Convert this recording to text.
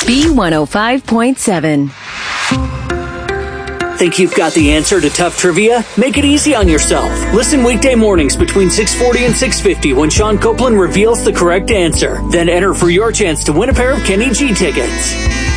B105.7. Think you've got the answer to tough trivia? Make it easy on yourself. Listen weekday mornings between 6:40 and 6:50 when Sean Copeland reveals the correct answer. Then enter for your chance to win a pair of Kenny G tickets.